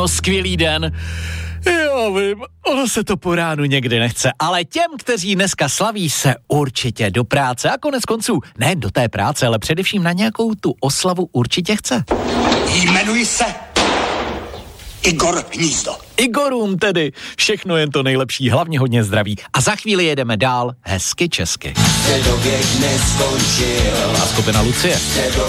Skvělý den. Jo, vím, ono se to po ránu někdy nechce, ale těm, kteří dneska slaví, se určitě do práce a konec konců ne do té práce, ale především na nějakou tu oslavu určitě chce. Jmenuji se Igor Hnízdo. Igorům tedy všechno jen to nejlepší, hlavně hodně zdraví. A za chvíli jedeme dál hezky česky. Středověk neskončil. A skupina Lucie. Středověk